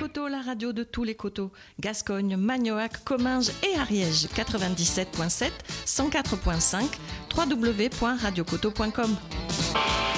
Coteaux, la radio de tous les coteaux. Gascogne, Magnoac, Comminges et Ariège. 97.7, 104.5, www.radiocoteaux.com.